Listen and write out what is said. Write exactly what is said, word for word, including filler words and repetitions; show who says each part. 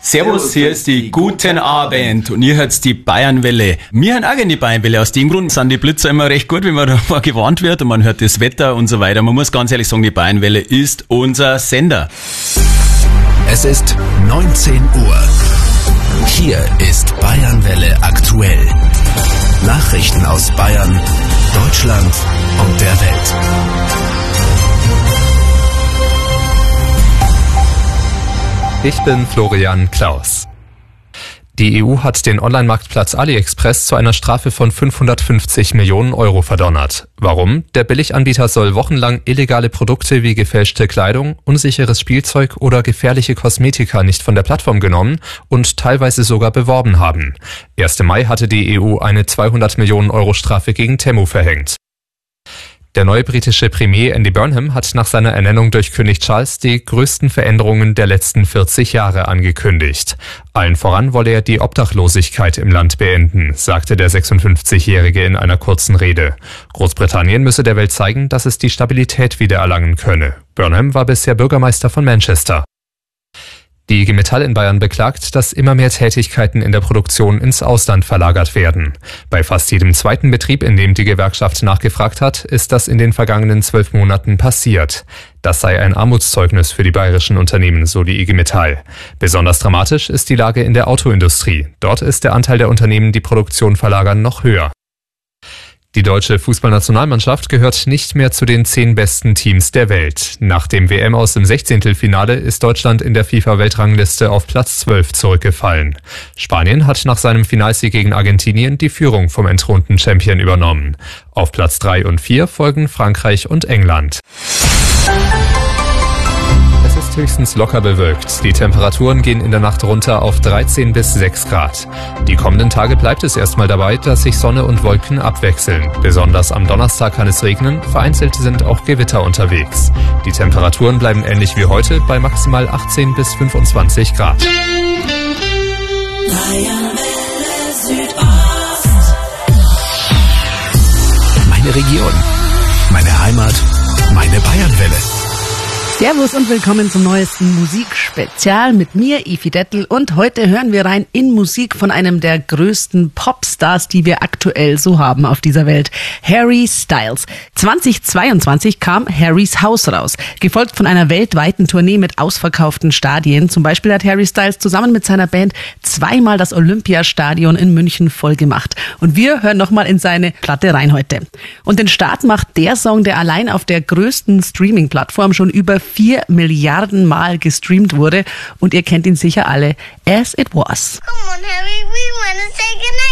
Speaker 1: Servus, hier ist die Guten Abend und ihr hört die Bayernwelle. Wir haben auch gerne die Bayernwelle. Aus dem Grund sind die Blitzer immer recht gut, wenn man da gewarnt wird und man hört das Wetter und so weiter. Man muss ganz ehrlich sagen, die Bayernwelle ist unser Sender.
Speaker 2: Es ist neunzehn Uhr. Hier ist Bayernwelle aktuell. Nachrichten aus Bayern, Deutschland und der Welt.
Speaker 3: Ich bin Florian Klaus. Die E U hat den Online-Marktplatz AliExpress zu einer Strafe von fünfhundertfünfzig Millionen Euro verdonnert. Warum? Der Billiganbieter soll wochenlang illegale Produkte wie gefälschte Kleidung, unsicheres Spielzeug oder gefährliche Kosmetika nicht von der Plattform genommen und teilweise sogar beworben haben. ersten Mai hatte die E U eine zweihundert Millionen Euro Strafe gegen Temu verhängt. Der neue britische Premier Andy Burnham hat nach seiner Ernennung durch König Charles die größten Veränderungen der letzten vierzig Jahre angekündigt. Allen voran wolle er die Obdachlosigkeit im Land beenden, sagte der sechsundfünfzigjährige in einer kurzen Rede. Großbritannien müsse der Welt zeigen, dass es die Stabilität wiedererlangen könne. Burnham war bisher Bürgermeister von Manchester. Die I G Metall in Bayern beklagt, dass immer mehr Tätigkeiten in der Produktion ins Ausland verlagert werden. Bei fast jedem zweiten Betrieb, in dem die Gewerkschaft nachgefragt hat, ist das in den vergangenen zwölf Monaten passiert. Das sei ein Armutszeugnis für die bayerischen Unternehmen, so die I G Metall. Besonders dramatisch ist die Lage in der Autoindustrie. Dort ist der Anteil der Unternehmen, die Produktion verlagern, noch höher. Die deutsche Fußballnationalmannschaft gehört nicht mehr zu den zehn besten Teams der Welt. Nach dem W M aus dem Sechzehntelfinale ist Deutschland in der FIFA-Weltrangliste auf Platz zwölf zurückgefallen. Spanien hat nach seinem Finalsieg gegen Argentinien die Führung vom entthronten Champion übernommen. Auf Platz drei und vier folgen Frankreich und England. Es ist höchstens locker bewölkt. Die Temperaturen gehen in der Nacht runter auf dreizehn bis sechs Grad. Die kommenden Tage bleibt es erstmal dabei, dass sich Sonne und Wolken abwechseln. Besonders am Donnerstag kann es regnen, vereinzelt sind auch Gewitter unterwegs. Die Temperaturen bleiben ähnlich wie heute bei maximal achtzehn bis fünfundzwanzig Grad.
Speaker 2: Meine Region, meine Heimat, meine Bayernwelle.
Speaker 4: Servus und willkommen zum neuesten Musikspezial mit mir, Evi Dettel. Und heute hören wir rein in Musik von einem der größten Popstars, die wir aktuell so haben auf dieser Welt, Harry Styles. zweitausendzweiundzwanzig kam Harrys Haus raus, gefolgt von einer weltweiten Tournee mit ausverkauften Stadien. Zum Beispiel hat Harry Styles zusammen mit seiner Band zweimal das Olympiastadion in München voll gemacht. Und wir hören nochmal in seine Platte rein heute. Und den Start macht der Song, der allein auf der größten Streaming-Plattform schon über vier Milliarden Mal gestreamt wurde und ihr kennt ihn sicher alle, As It Was.
Speaker 5: Come on, Harry, we wanna say goodnight.